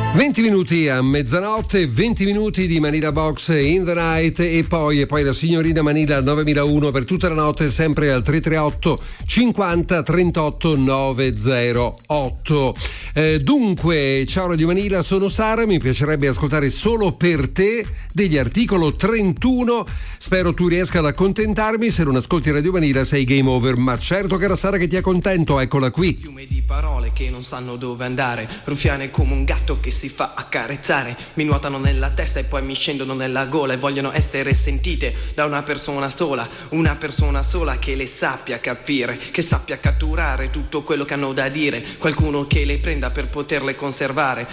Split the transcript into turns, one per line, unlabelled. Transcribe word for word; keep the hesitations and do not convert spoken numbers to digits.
venti minuti a mezzanotte, venti minuti di Manila Box in the night e poi, e poi la signorina Manila al novemilauno per tutta la notte, sempre al tre tre otto cinquanta trentotto novecentootto. Eh, dunque, ciao Radio Manila, sono Sara, mi piacerebbe ascoltare solo per te degli Articolo trentuno. Spero tu riesca ad accontentarmi. Se non ascolti Radio Manila sei game over, ma certo cara Sara che ti accontento, eccola qui.
Fiume di parole che non sanno dove andare, ruffiane come un gatto che si fa accarezzare, mi nuotano nella testa e poi mi scendono nella gola e vogliono essere sentite da una persona sola, una persona sola che le sappia capire, che sappia catturare tutto quello che hanno da dire, qualcuno che le prenda per poterle conservare,